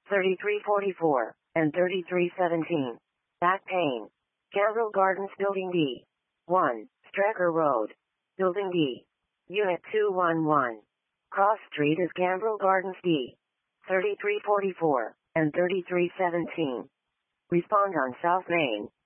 3344, and 3317. Back pain. Gambrel Gardens Building B. 1. Strecker Road. Building B. Unit 211. Cross Street is Gambrel Gardens B. 3344, and 3317. Respond on South Main.